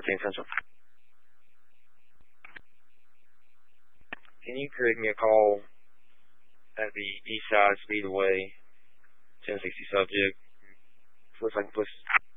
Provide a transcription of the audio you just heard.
Central. Can you correct me a call at the East Side Speedway, 1060 subject? Looks like push